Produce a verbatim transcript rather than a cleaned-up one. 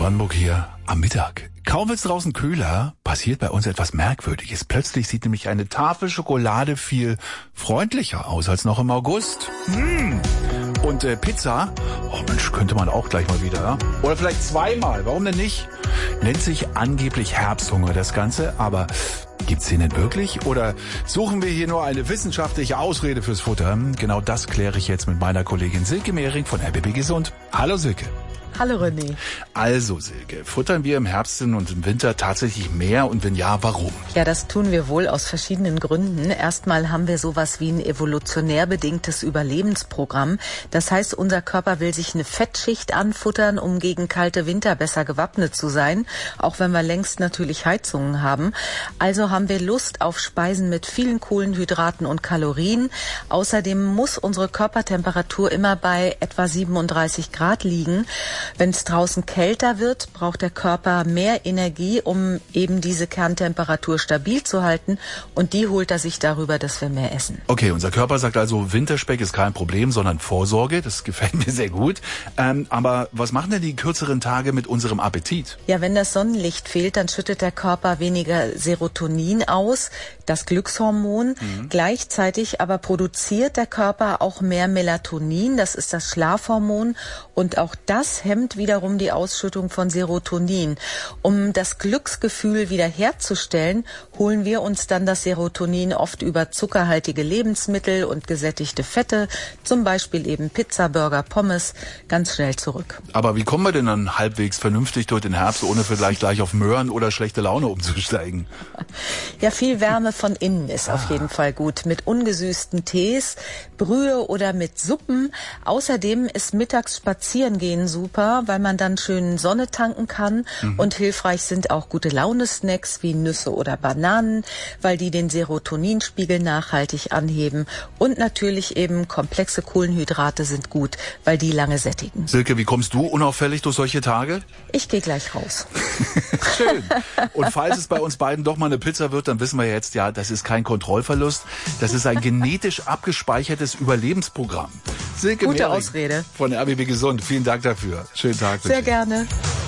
Brandenburg hier am Mittag. Kaum wird's draußen kühler, passiert bei uns etwas Merkwürdiges. Plötzlich sieht nämlich eine Tafel Schokolade viel freundlicher aus als noch im August. Hm. Und äh, Pizza, oh Mensch, könnte man auch gleich mal wieder, ja? Oder vielleicht zweimal, warum denn nicht? Nennt sich angeblich Herbsthunger das Ganze, aber gibt's den denn wirklich? Oder suchen wir hier nur eine wissenschaftliche Ausrede fürs Futter? Genau das kläre ich jetzt mit meiner Kollegin Silke Mehring von R B B Gesund. Hallo Silke. Hallo René. Also Silke, futtern wir im Herbst und im Winter tatsächlich mehr und wenn ja, warum? Ja, das tun wir wohl aus verschiedenen Gründen. Erstmal haben wir sowas wie ein evolutionär bedingtes Überlebensprogramm. Das heißt, unser Körper will sich eine Fettschicht anfuttern, um gegen kalte Winter besser gewappnet zu sein, auch wenn wir längst natürlich Heizungen haben. Also haben wir Lust auf Speisen mit vielen Kohlenhydraten und Kalorien. Außerdem muss unsere Körpertemperatur immer bei etwa siebenunddreißig Grad liegen. Wenn es draußen kälter wird, braucht der Körper mehr Energie, um eben diese Kerntemperatur stabil zu halten. Und die holt er sich darüber, dass wir mehr essen. Okay, unser Körper sagt also, Winterspeck ist kein Problem, sondern Vorsorge. Das gefällt mir sehr gut. Ähm, aber was machen denn die kürzeren Tage mit unserem Appetit? Ja, wenn das Sonnenlicht fehlt, dann schüttet der Körper weniger Serotonin aus, das Glückshormon. Mhm. Gleichzeitig aber produziert der Körper auch mehr Melatonin, das ist das Schlafhormon. Und auch das hemmt wiederum die Ausschüttung von Serotonin. Um das Glücksgefühl wiederherzustellen, holen wir uns dann das Serotonin oft über zuckerhaltige Lebensmittel und gesättigte Fette, zum Beispiel eben Pizza, Burger, Pommes, ganz schnell zurück. Aber wie kommen wir denn dann halbwegs vernünftig durch den Herbst, ohne vielleicht gleich auf Möhren oder schlechte Laune umzusteigen? Ja, viel Wärme von innen ist ah. auf jeden Fall gut. Mit ungesüßten Tees, Brühe oder mit Suppen. Außerdem ist mittags Spazierengehen super, weil man dann schön Sonne tanken kann. Mhm. Und hilfreich sind auch gute Laune-Snacks wie Nüsse oder Bananen, weil die den Serotoninspiegel nachhaltig anheben. Und natürlich eben komplexe Kohlenhydrate sind gut, weil die lange sättigen. Silke, wie kommst du unauffällig durch solche Tage? Ich gehe gleich raus. Schön. Und falls es bei uns beiden doch mal eine Pizza wird, dann wissen wir jetzt, ja, das ist kein Kontrollverlust. Das ist ein genetisch abgespeichertes Überlebensprogramm. Silke Gute Mehring Ausrede. Von R B B Gesund. Vielen Dank dafür. Schönen Tag. Sehr gerne.